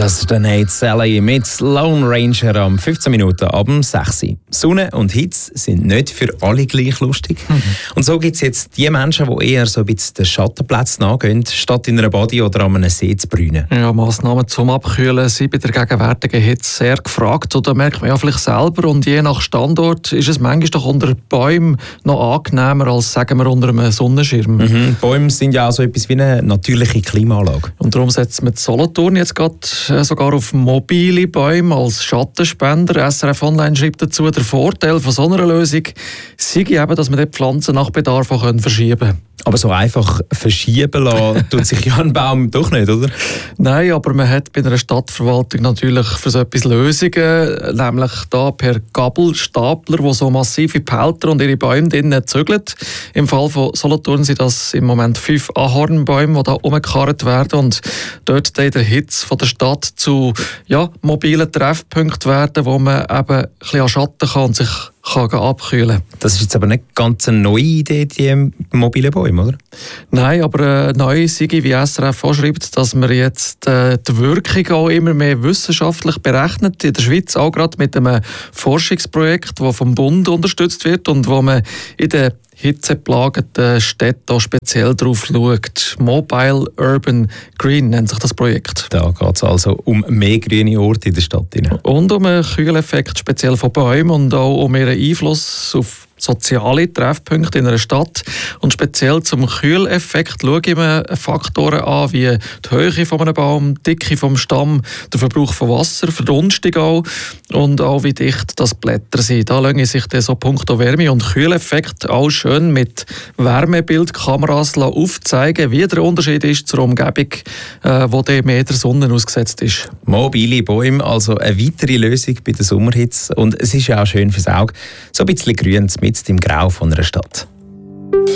Das ist der Nate Sally mit Lone Ranger am 15 Minuten ab 6 Uhr. Sonne und Hitze sind nicht für alle gleich lustig. Und so gibt es jetzt die Menschen, die eher so ein bisschen den Schattenplatz nachgehen, statt in einer Body oder an einem See zu brünen. Ja, Massnahmen zum Abkühlen sind bei der gegenwärtigen Hitze sehr gefragt. Oder merkt man ja vielleicht selber. Und je nach Standort ist es manchmal doch unter Bäumen noch angenehmer als, sagen wir, unter einem Sonnenschirm. Bäume sind ja auch so etwas wie eine natürliche Klimaanlage. Und darum setzt man Solothurn jetzt gerade sogar auf mobile Bäume als Schattenspender. SRF Online schreibt dazu, der Vorteil von so einer Lösung sei eben, dass man die Pflanzen nach Bedarf auch verschieben kann. Aber so einfach verschieben lassen tut sich ja ein Baum doch nicht, oder? Nein, aber man hat bei einer Stadtverwaltung natürlich für so etwas Lösungen, nämlich da per Gabelstapler, die so massive Pelter und ihre Bäume drinnen zügeln. Im Fall von Solothurn sind das im Moment 5 Ahornbäume, die da umgekarrt werden und dort in der Hitze von der Stadt zu mobilen Treffpunkten werden, wo man eben ein bisschen an Schatten kann und sich abkühlen. Das ist jetzt aber nicht ganz eine neue Idee, die mobilen Bäume, oder? Nein, aber neu sei, wie SRF vorschreibt, dass man jetzt die Wirkung auch immer mehr wissenschaftlich berechnet. In der Schweiz auch gerade mit einem Forschungsprojekt, das vom Bund unterstützt wird und wo man in den hitzeplagenden Städten speziell drauf schaut. Mobile Urban Green nennt sich das Projekt. Da geht es also um mehr grüne Orte in der Stadt. Und um einen Kühleffekt speziell von Bäumen und auch um ihren Einfluss auf soziale Treffpunkte in einer Stadt. Und speziell zum Kühleffekt schaue ich mir Faktoren an, wie die Höhe von einem Baum, die Dicke vom Stamm, der Verbrauch von Wasser, Verdunstung auch und auch wie dicht das Blätter sind. Da lassen sich dann so punkto Wärme und Kühleffekt auch schön mit Wärmebildkameras aufzeigen, wie der Unterschied ist zur Umgebung, wo der mehr der Sonne ausgesetzt ist. Mobile Bäume, also eine weitere Lösung bei der Sommerhitze. Und es ist ja auch schön fürs Auge, so ein bisschen grün mit im Grau von einer Stadt.